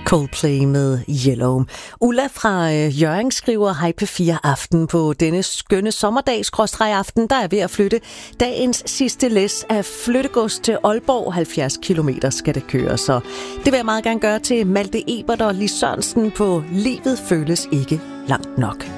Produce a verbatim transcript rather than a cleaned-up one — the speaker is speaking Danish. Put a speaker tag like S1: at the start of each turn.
S1: Coldplay med Yellow. Ulla fra Hjørring skriver: Hej P fire Aften. På denne skønne sommerdag-aften, der er ved at flytte dagens sidste læs af flyttegods til Aalborg. halvfjerds kilometer skal det køre, så det vil jeg meget gerne gøre til Malte Ebert og Lis Sørensen på Livet føles ikke langt nok.